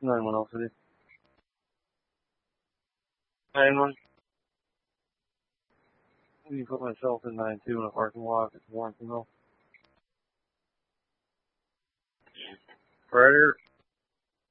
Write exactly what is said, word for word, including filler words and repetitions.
nine one oh City. nine one. You put myself in nine two in a parking lot at Warrentonville. Friday